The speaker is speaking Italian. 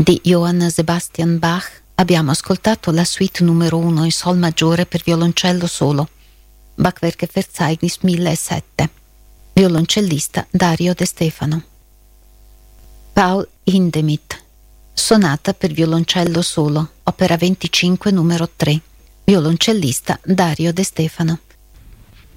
di Johann Sebastian Bach abbiamo ascoltato la suite numero 1 in sol maggiore per violoncello solo, Bachwerke Verzeichnis 1007, violoncellista Dario De Stefano. Paul Hindemith, sonata per violoncello solo, opera 25 numero 3, violoncellista Dario De Stefano.